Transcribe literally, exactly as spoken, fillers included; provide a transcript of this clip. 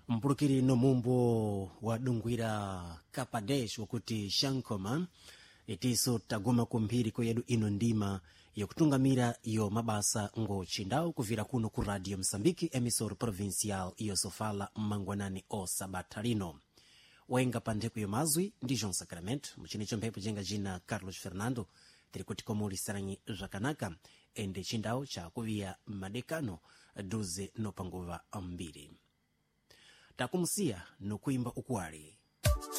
mpulukiri nomumbo wadungwira kapadesh wakuti shankoma itiso tagoma kumphiri koyedu ino ndima yokutungamira yo mabasa ngochindawu kuvira kuno ku radio Msambiki emisor provincial yosofala mmangwanani o sabata lino wenga pandeku yomazwi ndi João Sacramento muchinicho mphepo jenga jina Carlos Fernando tiri kuti komuli saranyi rakanaka ende chindawu cha kuviya madekano duze nopanguva mbiri takumusiya nokuimba ukwali.